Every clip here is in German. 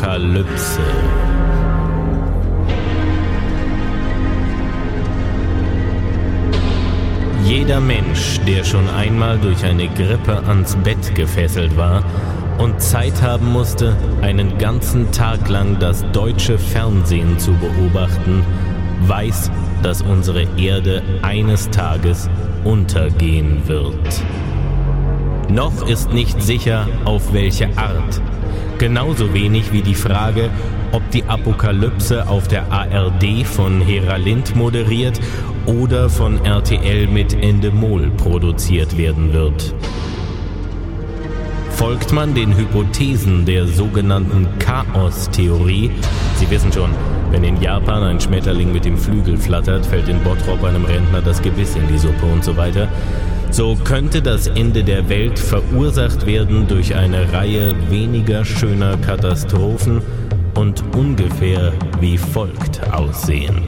Apokalypse. Jeder Mensch, der schon einmal durch eine Grippe ans Bett gefesselt war und Zeit haben musste, einen ganzen Tag lang das deutsche Fernsehen zu beobachten, weiß, dass unsere Erde eines Tages untergehen wird. Noch ist nicht sicher, auf welche Art. Genauso wenig wie die Frage, ob die Apokalypse auf der ARD von Hera Lind moderiert oder von RTL mit Endemol produziert werden wird. Folgt man den Hypothesen der sogenannten Chaos-Theorie, Sie wissen schon, wenn in Japan ein Schmetterling mit dem Flügel flattert, fällt in Bottrop einem Rentner das Gebiss in die Suppe und so weiter, so könnte das Ende der Welt verursacht werden durch eine Reihe weniger schöner Katastrophen und ungefähr wie folgt aussehen.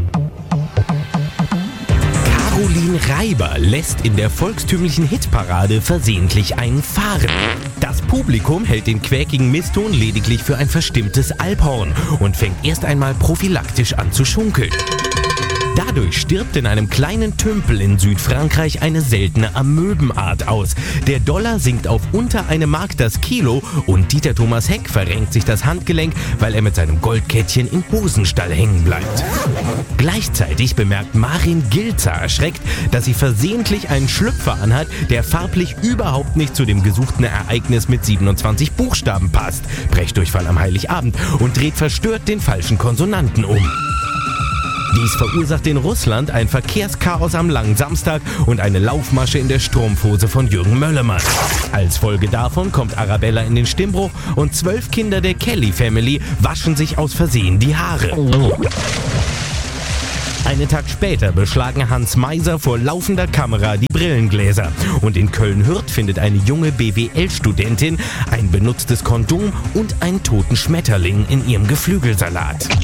Caroline Reiber lässt in der volkstümlichen Hitparade versehentlich einen fahren. Das Publikum hält den quäkigen Misston lediglich für ein verstimmtes Alphorn und fängt erst einmal prophylaktisch an zu schunkeln. Dadurch stirbt in einem kleinen Tümpel in Südfrankreich eine seltene Amöbenart aus. Der Dollar sinkt auf unter 1 Mark das Kilo und Dieter Thomas Heck verrenkt sich das Handgelenk, weil er mit seinem Goldkettchen im Hosenstall hängen bleibt. Gleichzeitig bemerkt Marin Gilzer erschreckt, dass sie versehentlich einen Schlüpfer anhat, der farblich überhaupt nicht zu dem gesuchten Ereignis mit 27 Buchstaben passt. Brechdurchfall am Heiligabend und dreht verstört den falschen Konsonanten um. Dies verursacht in Russland ein Verkehrschaos am langen Samstag und eine Laufmasche in der Strumpfhose von Jürgen Möllermann. Als Folge davon kommt Arabella in den Stimmbruch und 12 Kinder der Kelly Family waschen sich aus Versehen die Haare. Einen Tag später beschlagen Hans Meiser vor laufender Kamera die Brillengläser. Und in Köln-Hürth findet eine junge BWL-Studentin ein benutztes Kondom und einen toten Schmetterling in ihrem Geflügelsalat.